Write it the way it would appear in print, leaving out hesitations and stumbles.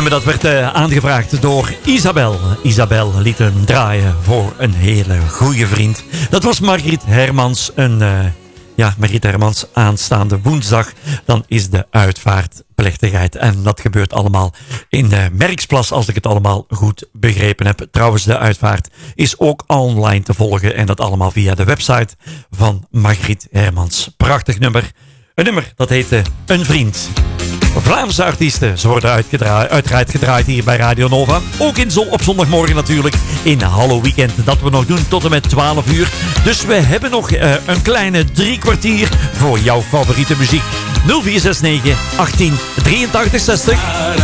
nummer dat werd aangevraagd door Isabel. Isabel liet hem draaien voor een hele goede vriend. Dat was Margriet Hermans. Margriet Hermans, aanstaande woensdag. Dan is de uitvaartplechtigheid. En dat gebeurt allemaal in Merksplas, als ik het allemaal goed begrepen heb. Trouwens, de uitvaart is ook online te volgen. En dat allemaal via de website van Margriet Hermans. Prachtig nummer. Een nummer dat heette Een Vriend. Vlaamse artiesten, ze worden uiteraard gedraaid hier bij Radio Nova. Ook op zondagmorgen natuurlijk. In Hallo Weekend, dat we nog doen tot en met 12 uur. Dus we hebben nog een kleine 3 kwartier voor jouw favoriete muziek. 0469 18 83 60.